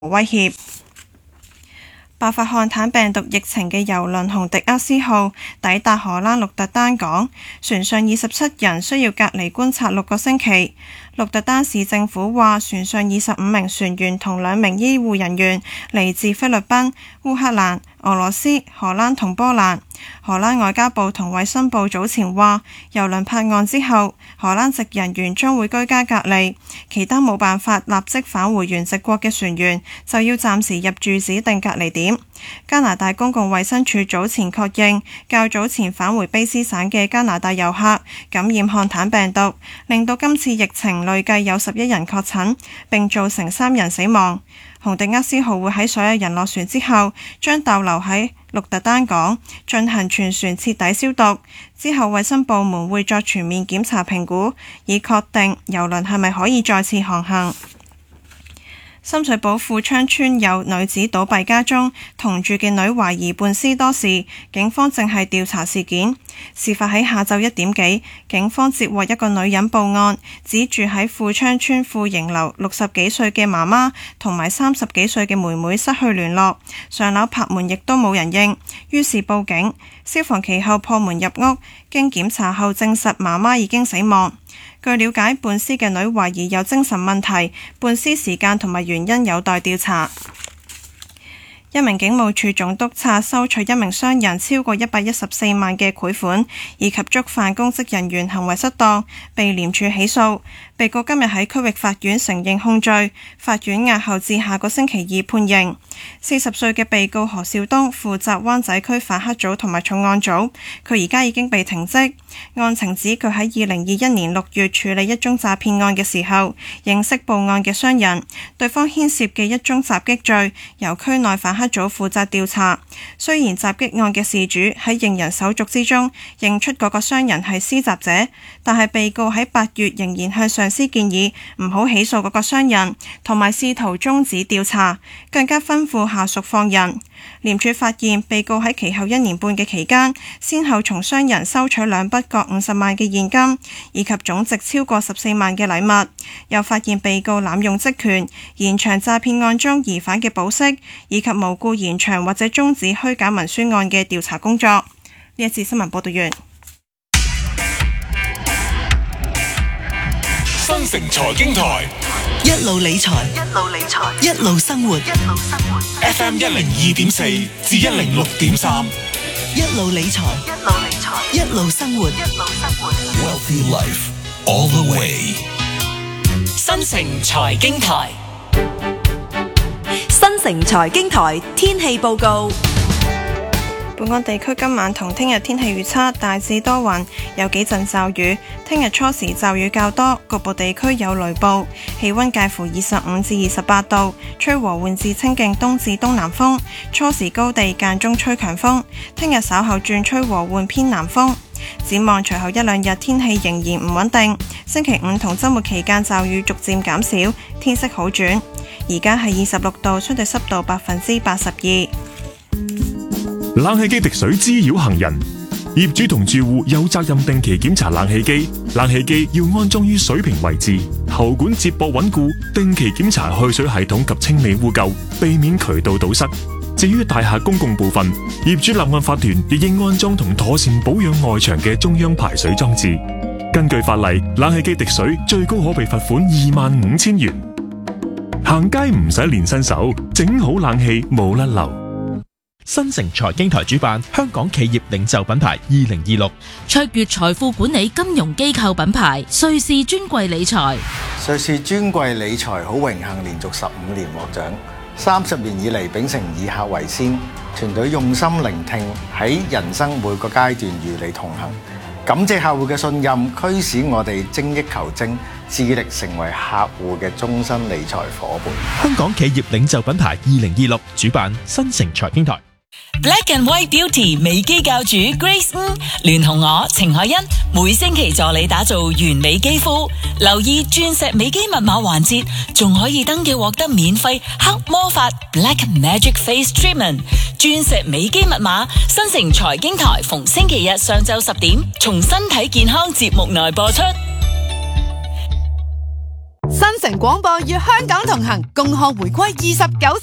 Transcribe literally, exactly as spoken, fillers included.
威脅。爆發漢坦病毒疫情嘅郵輪紅迪厄斯號抵達荷蘭鹿特丹港，船上二十七人需要隔離觀察六個星期。鹿特丹市政府話，船上二十五名船員同兩名醫護人員嚟自菲律賓、烏克蘭、俄羅斯、荷蘭同波蘭。荷蘭外交部同衛生部早前話，郵輪泊岸之後，荷蘭籍人員將會居家隔離，其他冇辦法立即返回原籍國嘅船員就要暫時入住指定隔離點。加拿大公共衛生署早前確認，較早前返回卑詩省嘅加拿大遊客感染漢坦病毒，令到今次疫情累計有十一人確診，並造成三人死亡。紅迪厄斯號會喺所有人落船之後，將逗留喺鹿特丹港，進行全船徹底消毒。之後衛生部門會作全面檢查評估，以確定郵輪係咪可以再次航行。深水埗富昌村有女子倒斃家中，同住嘅女懷疑半屍多時，警方正係調查事件。事發喺下晝一點幾，警方接獲一個女人報案，指住喺富昌村富盈樓六十幾歲嘅媽媽同埋三十幾歲嘅妹妹失去聯絡，上樓拍門亦都冇人應，於是報警。消防其後破門入屋，經檢查後證實媽媽已經死亡。據了解，半屍嘅女懷疑有精神問題，半屍時間同埋原因有待調查。一名警務處總督察收取一名商人超過一百一十四萬嘅賄款，以及觸犯公職人員行為失當，被廉署起訴。被告今日喺區域法院承認控罪，法院押後至下個星期二判刑。四十歲嘅被告何少東負責灣仔區反黑組同埋重案組，佢而家已經被停職。案情指佢喺二零二一年六月處理一宗詐騙案嘅時候，認識報案嘅商人，對方牽涉嘅一宗襲擊罪由區內反黑組負責調查。雖然襲擊案嘅事主喺認人手續之中認出嗰個商人係施襲者，但係被告喺八月仍然向上司建議唔好起訴嗰個商人，同埋試圖終止調查，更加吩咐下屬放人。廉署發現被告喺其後一年半嘅期間，先後從商人收取兩筆各五十萬嘅現金，以及總值超過十四萬嘅禮物。又發現被告濫用職權，延長詐騙案中疑犯嘅保釋，以及無故延長或者終止虛假文書案嘅調查工作。呢一次新聞報道完。 新城財經台一路理財，一路理財，一路生活，一路生活。 F M 一零二點四至一零六點三， 一路理財，一路理財，一路生活，一路生活。 Wealthy Life all the way。 新城財經台， 新城財經台天氣報告。 本港地區今晚同聽日天氣預測大致多雲，有幾陣驟雨。聽日初時驟雨較多，局部地區有雷暴。氣溫介乎二十五至二十八度，吹和緩至清勁東至東南風。初時高地間中吹強風。聽日稍後轉吹和緩偏南風。展望隨後一兩日天氣仍然唔穩定。星期五同週末期間驟雨逐漸減少，天色好轉。而家係二十六度，相對濕度百分之八十二。 冷氣機滴水滋擾行人，業主同住戶有責任定期檢查冷氣機。冷氣機要安裝於水平位置，喉管接駁穩固，定期檢查去水系統及清理污垢，避免渠道堵塞。至於大廈公共部分，業主立案法團亦應安裝同妥善保養外牆嘅中央排水裝置。根據法例，冷氣機滴水最高可被罰款二萬五千元。行街唔使練新手，整好冷氣冇甩漏。 新城財經台主辦香港企業領袖品牌二零二六， 卓越財富管理金融機構品牌瑞士尊貴理財。 瑞士尊貴理財好榮幸連續十五年獲獎，三十年以嚟秉承以客為先，團隊用心聆聽，喺人生每個階段與你同行。感謝客戶嘅信任，驅使我哋精益求精，致力成為客戶嘅終身理財夥伴。 香港企業領袖品牌二零二六主辦新城財經台。 Black and White Beauty 美肌教主 Grace 嗯聯同我程海欣每星期助你打造完美肌膚，留意鑽石美肌密碼環節，仲可以登記獲得免費黑魔法 Black Magic Face Treatment。鑽石美肌密碼，新城財經台逢星期日上晝十點從身體健康節目內播出。 新城廣播與香港同行，共賀回歸二十九